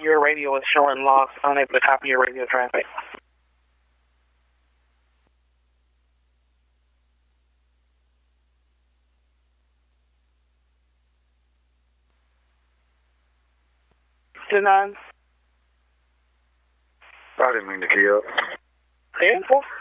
your radio is showing lost, unable to copy your radio traffic. None. I didn't mean to kill. Yeah?